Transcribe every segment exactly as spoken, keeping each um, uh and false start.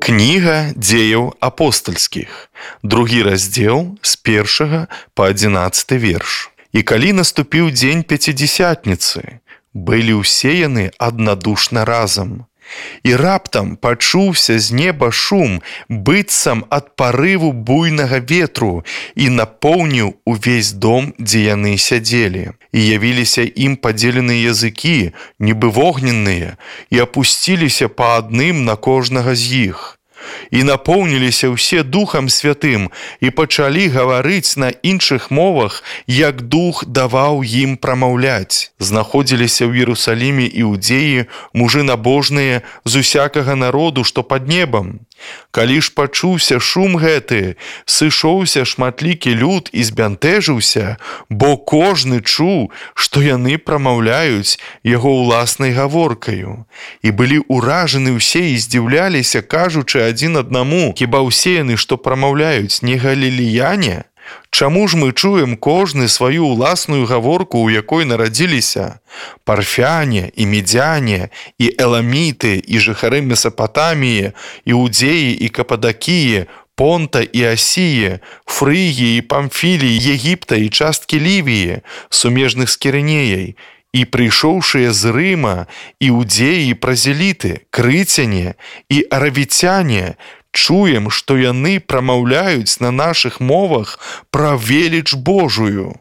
Кніга дзеяў апостальскіх, другі раздзел з першага па адзінаццаты верш. І калі наступіў дзень пяцідзясятніцы, былі ўсе яны аднадушна разам. І раптам пачуўся з неба шум, быццам ад парыву буйнага ветру, і напоўніў увесь дом, дзе яны сядзелі. І явіліся ім падзеленыя языкі, нібы вогненныя, і апусціліся па адным на кожнага з іх. І напоўніліся ўсе Духам Святым і пачалі гаварыць на іншых мовах, як Дух даваў ім прамаўляць. Знаходзіліся ў Іерусаліме іудзеі, мужы набожныя з усякага народу, што пад небам. Калі ж пачуўся шум гэты, сышоўся шматлікі люд і збянтэжыўся, бо кожны чуў, што яны прамаўляюць яго ўласнай гаворкаю. І былі ўражаны ўсе і здзіўляліся, кажучы адзін аднаму: хіба ўсе яны, што прамаўляюць, не галілеяне? Чаму ж мы чуем кожны сваю ўласную гаворку, у якой нарадзіліся? Парфяне, і медзяне, і эламіты, і жыхары Месапатаміі, іудзеі і Кападакіі, Понта і Асіі, Фрыгіі і Памфіліі, Егіпта і часткі Лівіі, сумежных з Кірынеяй, і прыйшоўшыя з Рыма, іудзеі і празеліты, крыцяне і аравіцяне, чуем, што яны прамаўляюць на нашых мовах пра веліч Божую.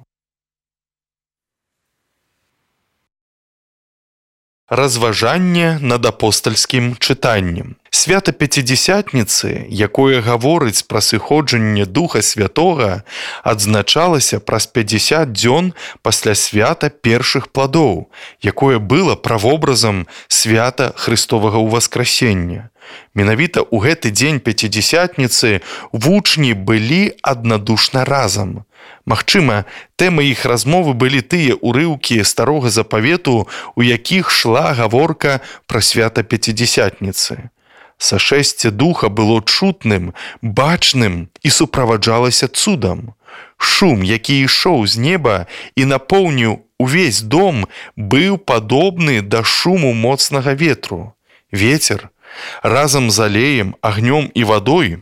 Разважанне над апостальскім чытаннем. Свята Пяцідзясятніцы, якое гаворыць пра сыходжанне Духа Святога, адзначалася праз пяцьдзясят дзён пасля свята першых пладоў, якое было правобразам свята Христовага ўваскрасення. Менавіта ў гэты дзень Пяцідзясятніцы вучні былі аднадушна разам. Магчыма, тэмай іх размовы былі тыя ўрыўкі старога запавету, у якіх шла гаворка пра свята Пяцідзясятніцы. Сашэсце Духа было чутным, бачным і суправаджалася цудам. Шум, які ішоў з неба і напоўніў увесь дом, быў падобны да шуму моцнага ветру. Вецер разам з алеем, агнём і вадой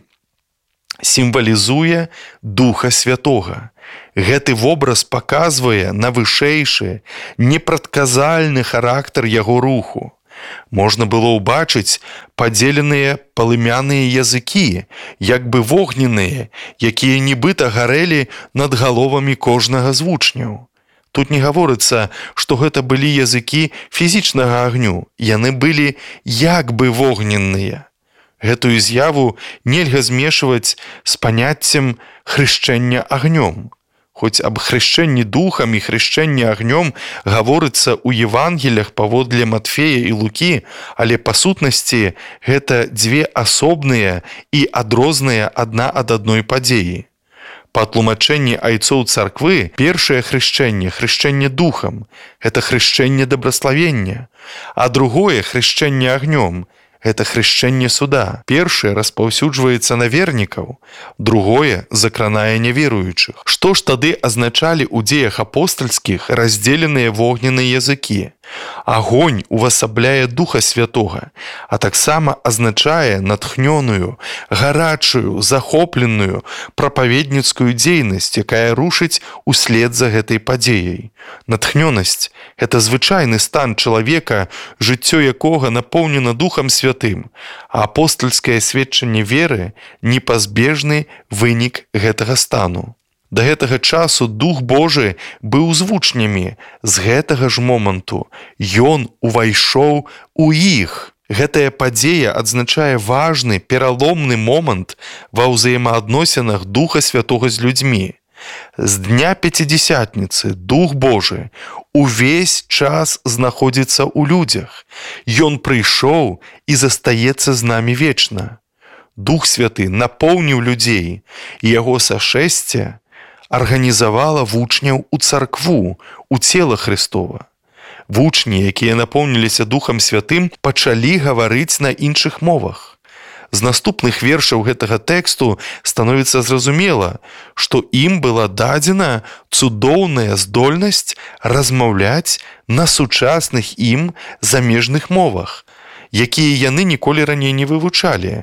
сімвалізуе Духа Святога. Гэты вобраз паказвае навышэйшы, непрадказальны характар яго руху. Можна было ўбачыць падзеленыя палымяныя языкі, як бы вогненныя, якія нібыта гарэлі над галовамі кожнага з вучняў. Тут не гаворыцца, што гэта былі языкі фізічнага агню, яны былі як бы вогненныя. Гэтую з'яву нельга змешваць з паняццем хрышчэння агнём. Хоць аб хрышчэнні духам і хрышчэнні агнём гаворыцца ў Евангеліях паводле Матфея і Лукі, але па сутнасці гэта дзве асобныя і адрозныя адна ад адной падзеі. Па тлумачэнні айцоў царквы, першае хрышчэнне, хрышчэнне духам, гэта хрышчэнне дабраславення, а другое хрышчэнне агнём, гэта хрышчэнне суда. Першае распаўсюджваецца на вернікаў, другое закранае няверуючых. Што ж тады азначалі ў дзеях апостальскіх раздзеленыя вогненыя языкі? Агонь увасабляе Духа Святога, а таксама азначае натхнёную, гарачую, захопленую прапаведніцкую дзейнасць, якая рушыць услед за гэтай падзеяй. Натхнёнасць – гэта звычайны стан чалавека, жыццё якога напоўнена Духам Святым, а апостальскае сведчанне веры – непазбежны вынік гэтага стану. Да гэтага часу Дух Божы быў з вучнямі. З гэтага ж моманту ён увайшоў у іх. Гэтая падзея адзначае важны, пераломны момант ва ўзаемаадносінах Духа Святога з людзьмі. З дня Пяцідзясятніцы Дух Божы увесь час знаходзіцца ў людзях. Ён прыйшоў і застаецца з намі вечна. Дух Святы напоўніў людзей, і яго сашэсце арганізавала вучняў у царкву, у цела Христова. Вучні, якія напоўніліся Духам Святым, пачалі гаварыць на іншых мовах. З наступных вершаў гэтага тэксту становіцца зразумела, што ім была дадзена цудоўная здольнасць размаўляць на сучасных ім замежных мовах, якія яны ніколі раней не вывучалі.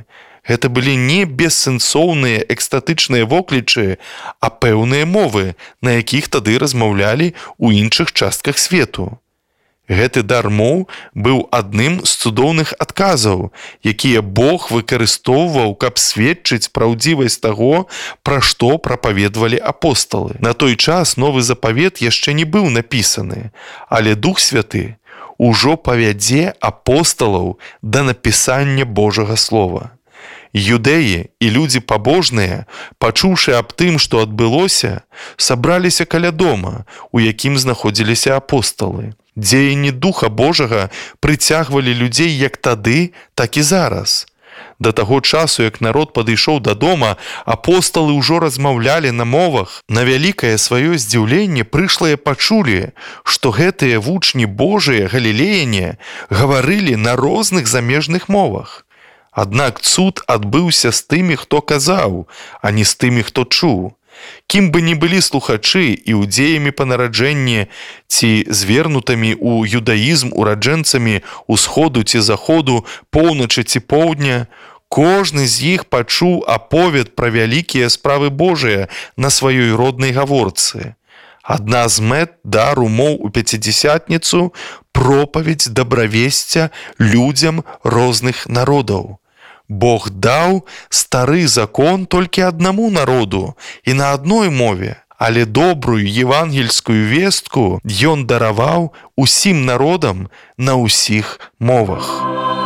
Гэта былі не бессэнсоўныя экстатычныя воклічы, а пэўныя мовы, на якіх тады размаўлялі ў іншых частках свету. Гэты дар моў быў адным з цудоўных адказаў, якія Бог выкарыстоўваў, каб сведчыць праўдзівасць таго, пра што прапаведвалі апосталы. На той час новы запавет яшчэ не быў напісаны, але Дух Святы ужо павядзе апосталаў да напісання Божага Слова. Юдэі і людзі пабожныя, пачуўшы аб тым, што адбылося, сабраліся каля дома, у якім знаходзіліся апосталы. Дзеянні Духа Божага прыцягвалі людзей як тады, так і зараз. Да таго часу, як народ падышоў да дома, апосталы ўжо размаўлялі на мовах. На вялікае сваё здзіўленне прышлыя пачулі, што гэтыя вучні Божыя галілеяне гаварылі на розных замежных мовах. Аднак цуд адбыўся з тымі, хто казаў, а не з тымі, хто чуў. Кім бы ні былі слухачы, іудзеямі па нараджэнні ці звернутымі ў юдаізм ураджэнцамі усходу ці заходу, поўначы ці поўдня, кожны з іх пачуў аповед пра вялікія справы Божыя на сваёй роднай гаворцы. Адна з мэт дару моў у пяцідзясятніцу – пропаведзь дабравесця людзям розных народаў. Бог даў стары закон толькі аднаму народу і на адной мове, але добрую евангельскую вестку ён дараваў усім народам на ўсіх мовах.